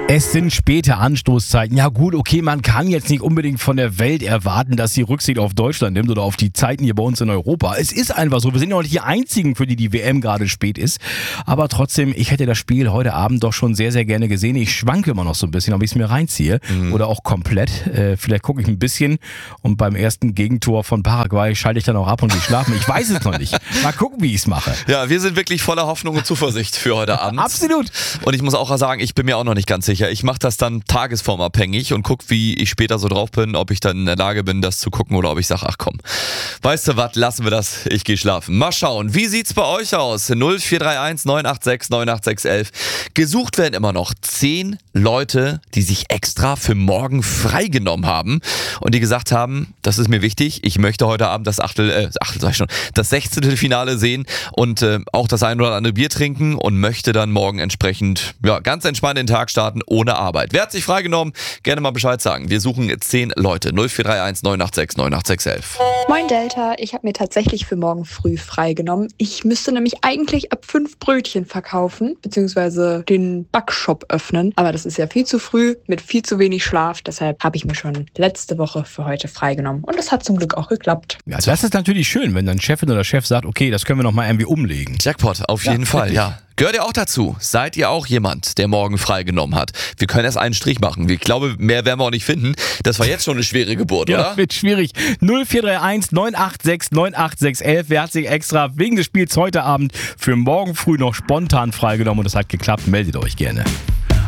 Es sind späte Anstoßzeiten. Ja gut, okay, man kann jetzt nicht unbedingt von der Welt erwarten, dass sie Rücksicht auf Deutschland nimmt oder auf die Zeiten hier bei uns in Europa. Es ist einfach so, wir sind ja auch nicht die Einzigen, für die die WM gerade spät ist. Aber trotzdem, ich hätte das Spiel heute Abend doch schon sehr, sehr gerne gesehen. Ich schwanke immer noch so ein bisschen, ob ich es mir reinziehe oder auch komplett. Vielleicht gucke ich ein bisschen und beim ersten Gegentor von Paraguay schalte ich dann auch ab und gehe schlafen. Ich weiß es noch nicht. Mal gucken, wie ich es mache. Ja, wir sind wirklich voller Hoffnung und Zuversicht für heute Abend. Absolut. Und ich muss auch sagen, ich bin mir auch noch nicht ganz sicher. Ich mache das dann tagesformabhängig und gucke, wie ich später so drauf bin, ob ich dann in der Lage bin, das zu gucken oder ob ich sage, ach komm, weißt du was, lassen wir das, ich gehe schlafen. Mal schauen, wie sieht's bei euch aus? 0431 986 98611. Gesucht werden immer noch 10 Leute, die sich extra für morgen freigenommen haben und die gesagt haben, das ist mir wichtig, ich möchte heute Abend das das 16. Finale sehen und auch das ein oder andere Bier trinken und möchte dann morgen entsprechend ganz entspannt den Tag starten, ohne Arbeit. Wer hat sich freigenommen? Gerne mal Bescheid sagen. Wir suchen 10 Leute. 0431 986 98611. Moin Delta, ich habe mir tatsächlich für morgen früh freigenommen. Ich müsste nämlich eigentlich ab 5 Brötchen verkaufen, beziehungsweise den Backshop öffnen. Aber das ist ja viel zu früh, mit viel zu wenig Schlaf. Deshalb habe ich mir schon letzte Woche für heute freigenommen. Und das hat zum Glück auch geklappt. Ja, das ist natürlich schön, wenn dann Chefin oder Chef sagt, okay, das können wir noch mal irgendwie umlegen. Jackpot, auf jeden Fall, ja. Gehört ihr auch dazu? Seid ihr auch jemand, der morgen freigenommen hat? Wir können erst einen Strich machen. Ich glaube, mehr werden wir auch nicht finden. Das war jetzt schon eine schwere Geburt, oder? Ja, wird schwierig. 0431 986 98611. Wer hat sich extra wegen des Spiels heute Abend für morgen früh noch spontan freigenommen und das hat geklappt? Meldet euch gerne.